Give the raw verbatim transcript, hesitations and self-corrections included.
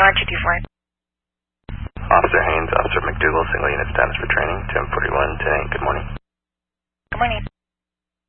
R two two four. Officer Haynes, Officer McDougal, single unit status for training, ten forty-one.